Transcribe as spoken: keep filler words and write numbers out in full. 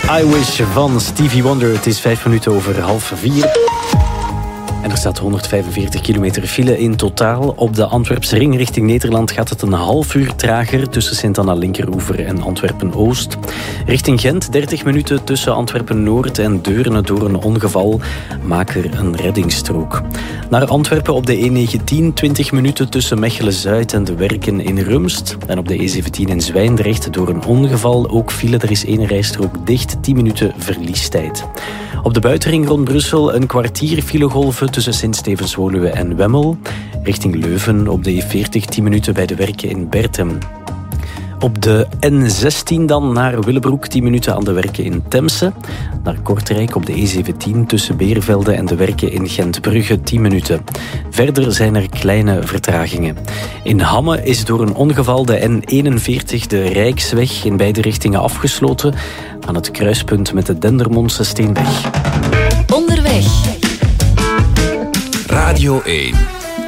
I Wish van Stevie Wonder. Het is vijf minuten over half vier. En er staat honderdvijfenveertig kilometer file in totaal. Op de Antwerpse ring richting Nederland gaat het een half uur trager tussen Sint-Anna Linkeroever en Antwerpen-Oost. Richting Gent dertig minuten tussen Antwerpen-Noord en Deurne door een ongeval. Maak er een reddingsstrook. Naar Antwerpen op de E negentien twintig minuten tussen Mechelen-Zuid en de Werken in Rumst. En op de E zeventien in Zwijndrecht door een ongeval ook file. Er is één rijstrook dicht, tien minuten verliestijd. Op de buitenring rond Brussel een kwartier filegolven tussen Sint-Stevens-Woluwe en Wemmel. Richting Leuven op de E veertig tien minuten bij de Werken in Berchem. Op de N zestien dan naar Willebroek, tien minuten aan de Werken in Temse. Naar Kortrijk op de E zeventien tussen Beervelde en de Werken in Gentbrugge, tien minuten. Verder zijn er kleine vertragingen. In Hamme is door een ongeval de N eenenveertig de Rijksweg in beide richtingen afgesloten. Aan het kruispunt met de Dendermondse Steenweg. Onderweg. Radio één.